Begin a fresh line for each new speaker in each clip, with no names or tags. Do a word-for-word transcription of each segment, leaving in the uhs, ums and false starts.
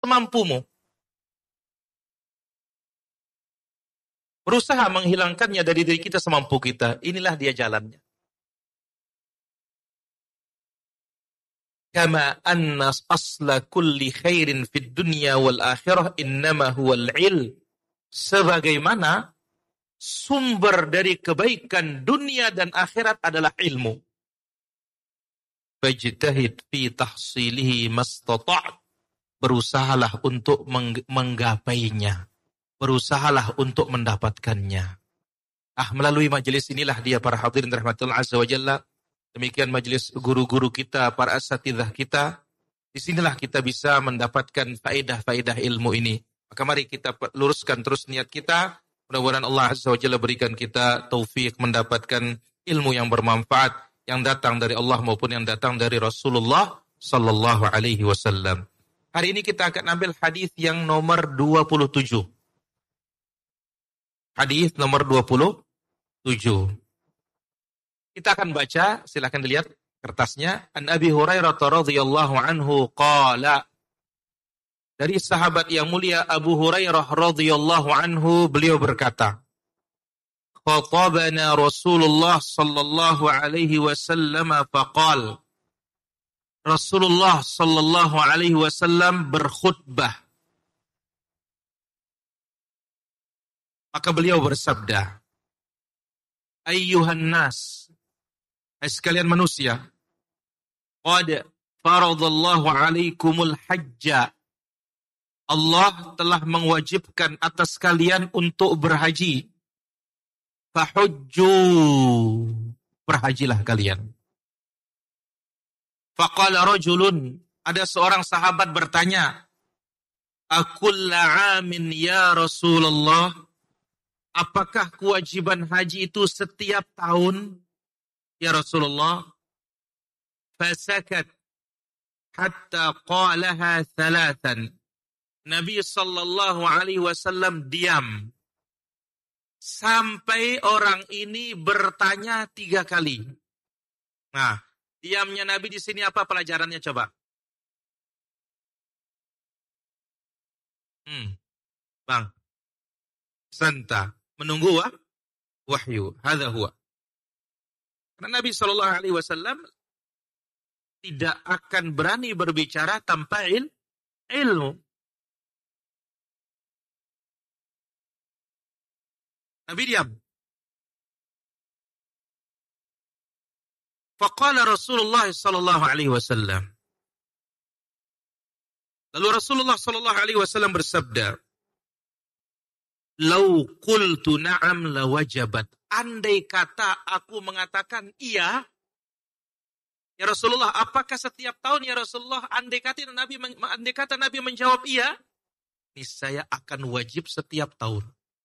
semampumu. Berusaha menghilangkannya dari diri kita semampu kita. Inilah dia jalannya. Kama anna asla kulli khairin fid dunya wal akhirah innama huwal ilm. Sebagaimana sumber dari kebaikan dunia dan akhirat adalah ilmu. Fajtahid fi tahsilihi mastata'. Berusahalah untuk mengg- menggapainya. Berusahalah untuk mendapatkannya. Ah, melalui majelis inilah dia para hadirin rahmatullah azza wa jalla. Demikian majelis guru-guru kita, para asatidzah kita. Disinilah kita bisa mendapatkan faedah-faedah ilmu ini. Maka mari kita luruskan terus niat kita. Mudah-mudahan Allah azza wa jalla berikan kita taufik mendapatkan ilmu yang bermanfaat yang datang dari Allah maupun yang datang dari Rasulullah sallallahu alaihi wasallam. Hari ini kita akan ambil hadis yang nomor dua puluh tujuh. Hadis nomor dua puluh tujuh. Kita akan baca, silakan dilihat kertasnya. An Abi Hurairah radhiyallahu anhu qala. Dari sahabat yang mulia Abu Hurairah radhiyallahu anhu, beliau berkata, khatabana Rasulullah sallallahu alaihi wasallam faqal. Rasulullah sallallahu alaihi wasallam berkhutbah. Maka beliau bersabda, ayyuhan nas, hai sekalian manusia, qad faradallahu alaikumul hajja. Allah telah mewajibkan atas kalian untuk berhaji. Fahujju, berhajilah kalian. Faqala rajulun, ada seorang sahabat bertanya, akulla amin ya Rasulullah, apakah kewajiban haji itu setiap tahun ya Rasulullah? Fasakat hatta qalaha thalathan. Nabi sallallahu alaihi wasallam diam sampai orang ini bertanya tiga kali. Nah, diamnya Nabi di sini apa pelajarannya coba? Hmm, Bang. Santa, menunggu wa? Wahyu. Hadza huwa. Karena Nabi sallallahu alaihi wasallam tidak akan berani berbicara tanpa il, ilmu. Nabi diam. Faqala Rasulullah sallallahu alaihi wasallam. Lalu Rasulullah sallallahu alaihi wasallam bersabda, "Lau qultu na'am lawajabat." Andai kata aku mengatakan iya, ya Rasulullah, apakah setiap tahun ya Rasulullah? Andai kata Nabi andai kata Nabi menjawab iya, niscaya akan wajib setiap tahun.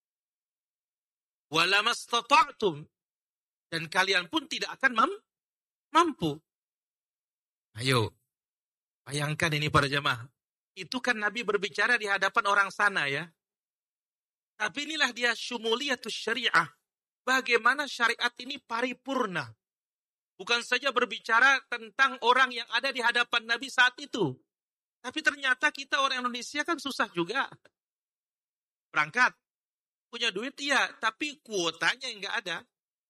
Wala mastata'tum, dan kalian pun tidak akan mam- mampu. Ayo, bayangkan ini para jemaah. Itu kan Nabi berbicara di hadapan orang sana ya. Tapi inilah dia syumuliyatus syariah. Bagaimana syariat ini paripurna. Bukan saja berbicara tentang orang yang ada di hadapan Nabi saat itu. Tapi ternyata kita orang Indonesia kan susah juga. Berangkat. Punya duit iya, tapi kuotanya yang nggak ada.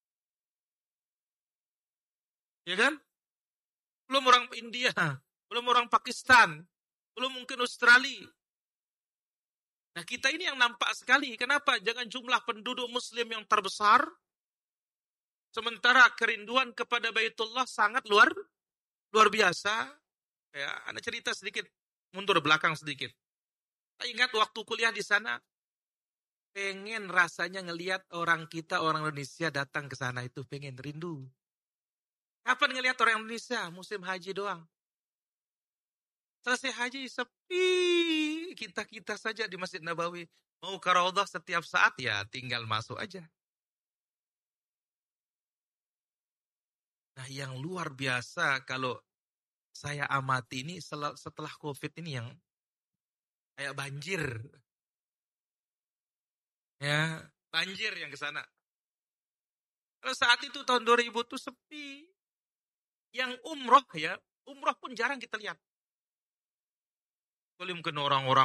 Ya kan? Belum orang India, belum orang Pakistan, belum mungkin Australia. Nah kita ini yang nampak sekali. Kenapa? Jangan jumlah penduduk muslim yang terbesar, sementara kerinduan kepada Baitullah sangat luar luar biasa. Ya, Anda cerita sedikit, mundur belakang sedikit. Saya ingat waktu kuliah di sana, pengen rasanya ngelihat orang kita, orang Indonesia datang ke sana itu, pengen rindu. Kapan ngelihat orang Indonesia? Musim haji doang. Selesai haji sepi, kita-kita saja di Masjid Nabawi. Mau ke Raudhah setiap saat ya tinggal masuk aja. Nah yang luar biasa kalau saya amati ini setelah COVID ini yang kayak banjir. Ya, banjir yang ke sana. Kalau saat itu tahun dua ribu tuh sepi. Yang umroh ya, umroh pun jarang kita lihat. Kalau mungkin orang-orang